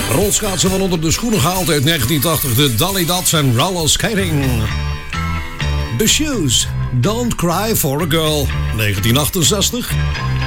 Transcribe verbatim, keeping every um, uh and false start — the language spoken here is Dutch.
Rolschaatsen van onder de schoenen gehaald uit negentien tachtig. De Dolly Dots en Roller Skating. The Shoes, Don't Cry for a Girl, negentien achtenzestig.